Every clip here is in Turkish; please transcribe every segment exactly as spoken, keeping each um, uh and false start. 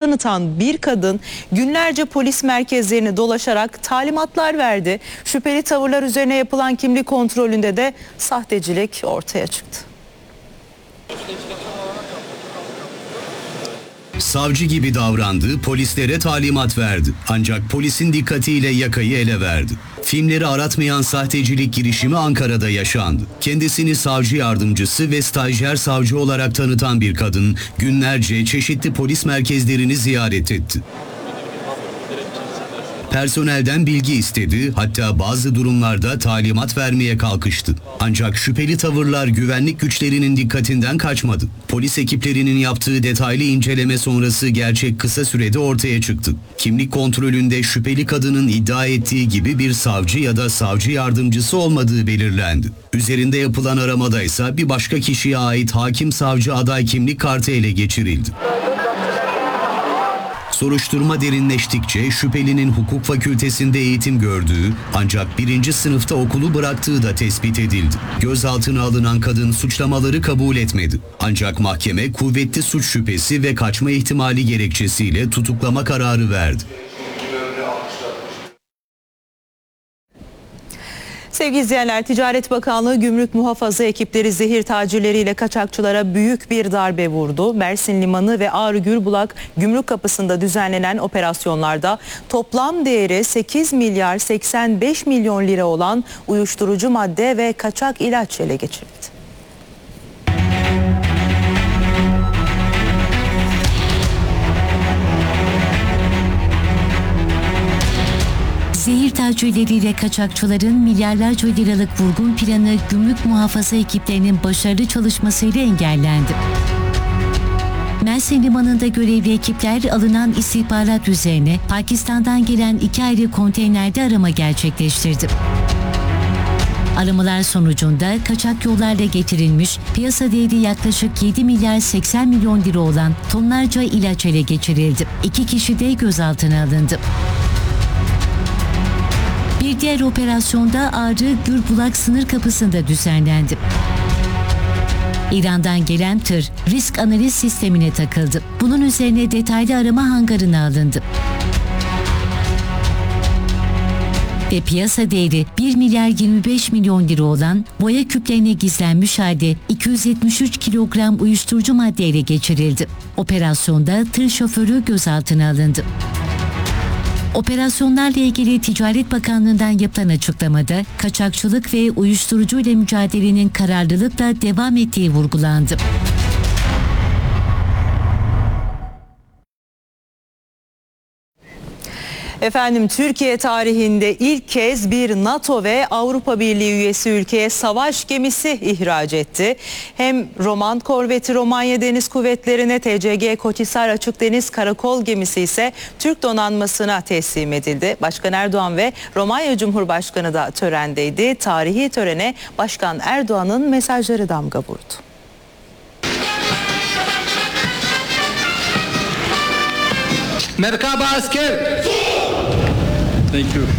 tanıtan bir kadın günlerce polis merkezlerini dolaşarak talimatlar verdi. Şüpheli tavırlar üzerine yapılan kimlik kontrolünde de sahtecilik ortaya çıktı. Savcı gibi davrandı, polislere talimat verdi. Ancak polisin dikkatiyle yakayı ele verdi. Filmleri aratmayan sahtecilik girişimi Ankara'da yaşandı. Kendisini savcı yardımcısı ve stajyer savcı olarak tanıtan bir kadın günlerce çeşitli polis merkezlerini ziyaret etti. Personelden bilgi istedi, hatta bazı durumlarda talimat vermeye kalkıştı. Ancak şüpheli tavırlar güvenlik güçlerinin dikkatinden kaçmadı. Polis ekiplerinin yaptığı detaylı inceleme sonrası gerçek kısa sürede ortaya çıktı. Kimlik kontrolünde şüpheli kadının iddia ettiği gibi bir savcı ya da savcı yardımcısı olmadığı belirlendi. Üzerinde yapılan aramada ise bir başka kişiye ait hakim savcı aday kimlik kartı ele geçirildi. Soruşturma derinleştikçe şüphelinin hukuk fakültesinde eğitim gördüğü ancak birinci sınıfta okulu bıraktığı da tespit edildi. Gözaltına alınan kadın suçlamaları kabul etmedi. Ancak mahkeme kuvvetli suç şüphesi ve kaçma ihtimali gerekçesiyle tutuklama kararı verdi. Sevgili izleyenler, Ticaret Bakanlığı Gümrük Muhafaza ekipleri zehir tacirleriyle kaçakçılara büyük bir darbe vurdu. Mersin Limanı ve Ağrı Gülbulak Gümrük Kapısı'nda düzenlenen operasyonlarda toplam değeri sekiz milyar seksen beş milyon lira olan uyuşturucu madde ve kaçak ilaç ele geçirildi. Zehir tacirleriyle kaçakçıların milyarlarca liralık vurgun planı Gümrük Muhafaza ekiplerinin başarılı çalışmasıyla engellendi. Mersin Limanı'nda görevli ekipler alınan istihbarat üzerine Pakistan'dan gelen iki ayrı konteynerde arama gerçekleştirdi. Aramalar sonucunda kaçak yollarla getirilmiş, piyasa değeri yaklaşık yedi milyar seksen milyon lira olan tonlarca ilaç ele geçirildi. İki kişi de gözaltına alındı. Bir diğer operasyonda Ağrı Gülbulak sınır kapısında düzenlendi. İran'dan gelen tır risk analiz sistemine takıldı. Bunun üzerine detaylı arama hangarına alındı. Ve piyasa değeri bir milyar yirmi beş milyon lira olan boya küplerine gizlenmiş halde iki yüz yetmiş üç kilogram uyuşturucu madde ele geçirildi. Operasyonda tır şoförü gözaltına alındı. Operasyonlarla ilgili Ticaret Bakanlığı'ndan yapılan açıklamada kaçakçılık ve uyuşturucu ile mücadelenin kararlılıkla devam ettiği vurgulandı. Efendim, Türkiye tarihinde ilk kez bir NATO ve Avrupa Birliği üyesi ülkeye savaş gemisi ihraç etti. Hem Roman korveti Romanya Deniz Kuvvetleri'ne, T C G Koçhisar Açık Deniz Karakol gemisi ise Türk donanmasına teslim edildi. Başkan Erdoğan ve Romanya Cumhurbaşkanı da törendeydi. Tarihi törene Başkan Erdoğan'ın mesajları damga vurdu. Merhaba asker. Thank you.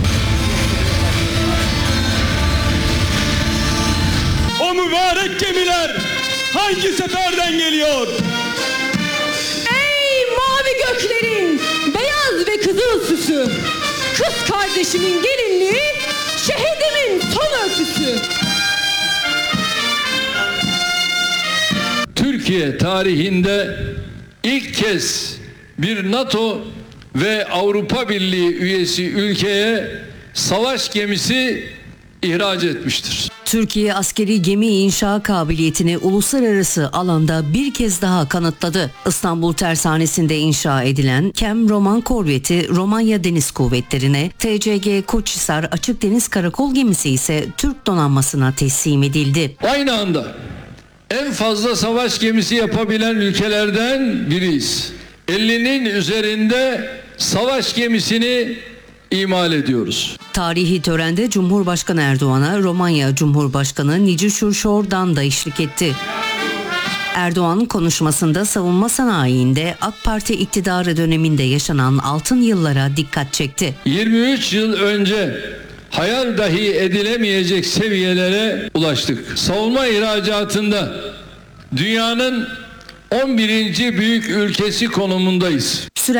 O mübarek gemiler hangi seferden geliyor? Ey mavi göklerin beyaz ve kızıl süsü, kız kardeşimin gelinliği, şehidimin son örtüsü. Türkiye tarihinde ilk kez bir NATO ve Avrupa Birliği üyesi ülkeye savaş gemisi ihraç etmiştir. Türkiye askeri gemi inşa kabiliyetini uluslararası alanda bir kez daha kanıtladı. İstanbul Tersanesi'nde inşa edilen Kem Roman korveti Romanya Deniz Kuvvetleri'ne, T C G Koçhisar Açık Deniz Karakol gemisi ise Türk donanmasına teslim edildi. Aynı anda en fazla savaş gemisi yapabilen ülkelerden biriyiz. ellinin üzerinde savaş gemisini imal ediyoruz. Tarihi törende Cumhurbaşkanı Erdoğan'a Romanya Cumhurbaşkanı Nici Şurşor'dan da eşlik etti. Erdoğan konuşmasında savunma sanayiinde AK Parti iktidarı döneminde yaşanan altın yıllara dikkat çekti. yirmi üç yıl önce hayal dahi edilemeyecek seviyelere ulaştık. Savunma ihracatında dünyanın on birinci büyük ülkesi konumundayız.